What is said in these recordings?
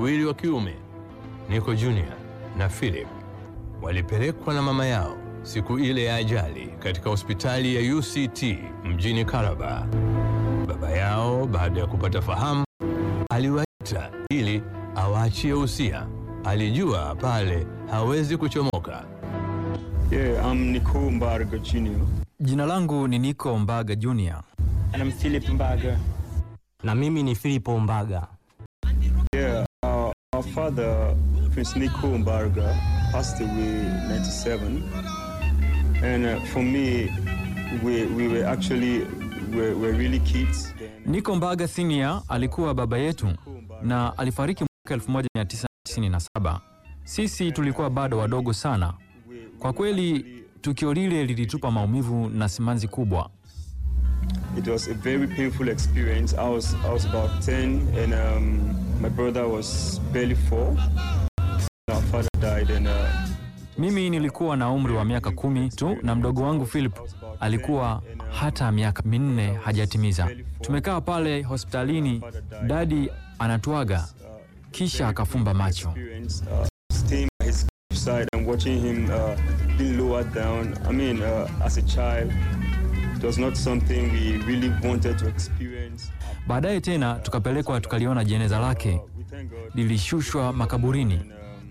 wawili wa kiume, Nico Jr. na Philip, walipelekwa na mama yao siku ile ya ajali katika hospitali ya UCT mjini Calabar. Baba yao baada ya kupata fahamu aliwaita ili awaachie usia. Alijua pale hawezi kuchomoka. Yeah, I'm Nico Mbarga Jr. Jina langu ni Nico Mbaga Jr. And I'm Philip Mbaga. Na mimi ni Filipo Mbaga. Yeah, our father, Prince Nico Mbarga, passed away in 97. And for me, we were actually we're really kids. Nico Mbaga Senior alikuwa baba yetu na alifariki mwaka 1997. Sisi tulikuwa bado wadogo sana. Kwa kweli tukio lile lilitupa maumivu na simanzi kubwa. It was a very painful experience. I was about 10 and my brother was barely 4. Our father died and mimi nilikuwa na umri wa miaka 10 tu na mdogo wangu Philip alikuwa hata miaka 4 hajatimiza. Tumekaa pale hospitalini, dadi anatuaga kisha akafumba macho. Staying by his side and watching him being lowered down. I mean, as a child, it was not something we really wanted to experience. Baadaye tena tukapelekwa tukaliona jeneza lake lilishushwa makaburini.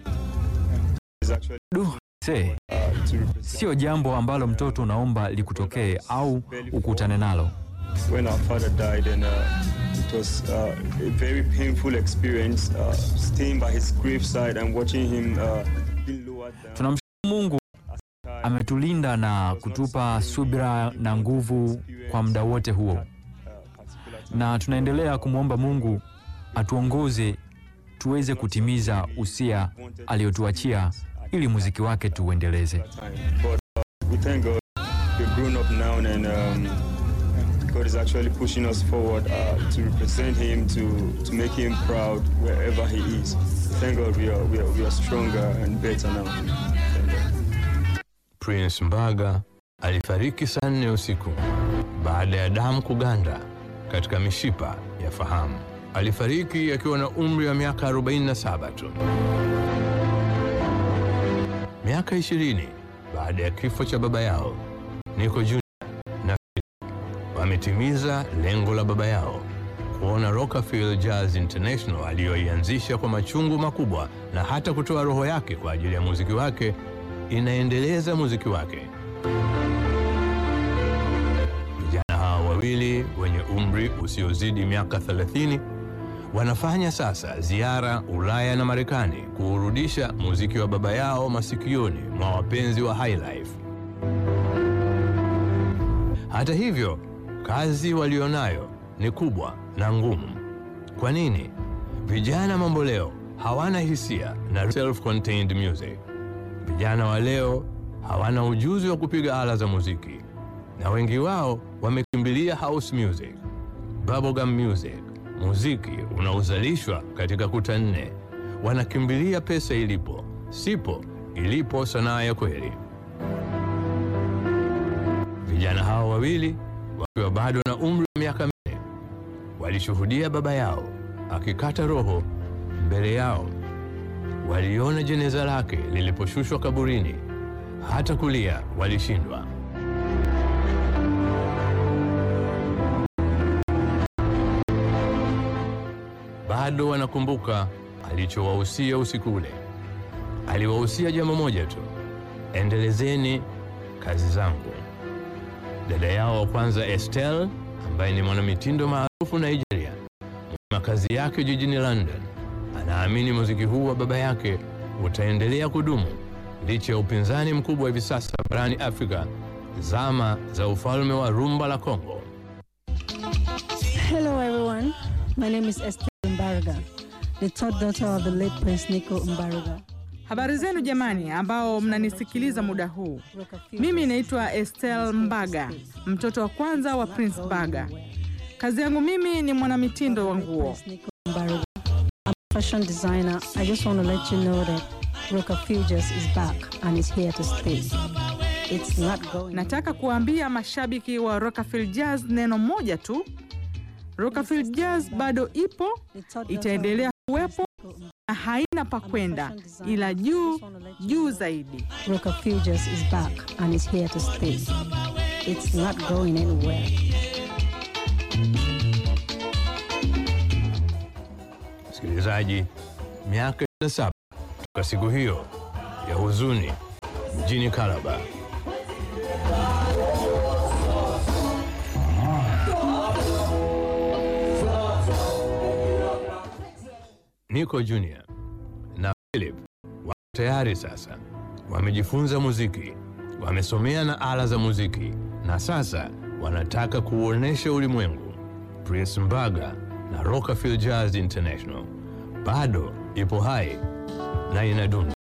Sio jambo ambalo mtoto unaomba likutokee au ukutane nalo. When our father died and it was a very painful experience staying by his graveside and watching him being lowered down. Tunamshukuru Mungu ametulinda na kutupa subira na nguvu kwa muda wote huo. Na tunaendelea kumwomba Mungu atuongoze tuweze kutimiza usia aliotuachia ili muziki wake tuendeleze. We thank God we're grown up now and God is actually pushing us forward to represent him, to make him proud wherever he is. Thank God we are stronger and better now. Prince Mbaga alifariki saa 4 usiku baada ya damu kuganda katika mishipa ya fahamu. Alifariki akiwa na umri wa miaka 47 tu. Miaka 20 baada ya kifo cha baba yao, Nico Jr. na Philip wametimiza lengo la baba yao, kuona Rockafield Jazz International aliyoianzisha kwa machungu makubwa na hata kutoa roho yake kwa ajili ya muziki wake inaendeleza muziki wake. Vijana hawa wawili wenye umri usiozidi miaka 30 wanafanya sasa ziara Ulaya na Marekani kuurudisha muziki wa baba yao masikioni mwa wapenzi wa highlife. Hata hivyo, kazi walionayo ni kubwa na ngumu. Kwa nini? Vijana mambo leo hawana hisia na self-contained music. Vijana wa leo hawana ujuzi wa kupiga ala za muziki, na wengi wao wamekimbilia house music, bubblegum music, muziki unaozalishwa katika kuta nne. Wanakimbilia pesa ilipo, sipo ilipo sanaa ya kweli. Vijana hao wawili wakiwa bado na umri wa miaka 4 walishuhudia baba yao akikata roho mbele yao. Waliona jeneza lake liliposhushwa kaburini, hata kulia walishindwa. Bado wanakumbuka alichowahusia usiku ule. Aliwahusia jambo moja tu: endelezeni kazi zangu. Dada yao wa kwanza Estelle, ambaye ni mwanamitindo maarufu Nigeria, makazi yake jijini London, anaamini muziki huu wa baba yake utaendelea kudumu licha ya upinzani mkubwa hivi sasa barani Afrika, zama za ufalme wa rumba la Kongo. Hello everyone, my name is Estelle Mbarga, the third daughter of the late Prince Nico Mbarga. Habari zenu jamani ambao mnanisikiliza muda huu. Mimi naitwa Estelle Mbaga, mtoto wa kwanza wa Prince Mbaga. Kazi yangu mimi ni mwanamitindo wa nguo. I'm a fashion designer. I just want to let you know that Rockafield Jazz is back and is here to stay. It's not going. Nataka kuambia mashabiki wa Rockafield Jazz neno moja tu. Rockafield Jazz bado ipo, itaendelea kuwepo na haina pa kwenda ila juu juu zaidi. Roca Fuges is back and is here to stay. It's not going anywhere. Msikilizaji, miaka 7 toka siku hiyo ya huzuni mjini Calabar. Nico Jr. na Philip wako tayari sasa. Wamejifunza muziki, wamesomea na ala za muziki, na sasa wanataka kuuonesha ulimwengu Prince Mbaga na Roca Jazz International bado ipo hai na inadumu.